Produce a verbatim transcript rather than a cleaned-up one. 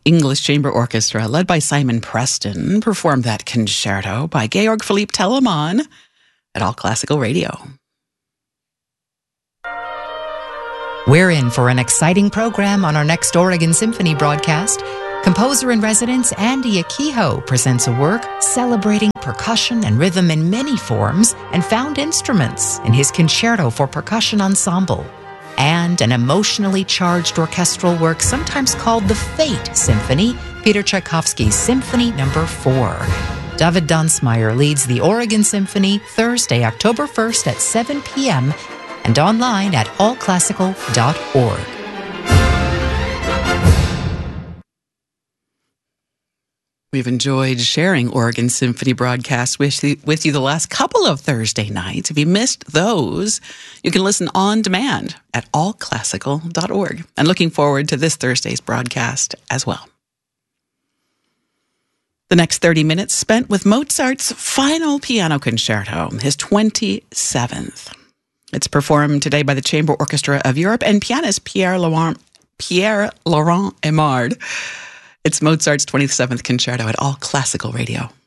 English Chamber Orchestra, led by Simon Preston, performed that concerto by Georg Philipp Telemann at All Classical Radio. We're in for an exciting program on our next Oregon Symphony broadcast. Composer-in-residence Andy Akiho presents a work celebrating percussion and rhythm in many forms and found instruments in his Concerto for Percussion Ensemble, and an emotionally charged orchestral work sometimes called the Fate Symphony, Peter Tchaikovsky's Symphony Number four. David Dunsmeyer leads the Oregon Symphony Thursday, October first at seven p.m. and online at all classical dot org. We've enjoyed sharing Oregon Symphony broadcasts with you, with you the last couple of Thursday nights. If you missed those, you can listen on demand at all classical dot org. And looking forward to this Thursday's broadcast as well. The next thirty minutes spent with Mozart's final piano concerto, his twenty-seventh. It's performed today by the Chamber Orchestra of Europe and pianist Pierre Laurent, Pierre Laurent Aimard. It's Mozart's twenty-seventh concerto at All Classical Radio.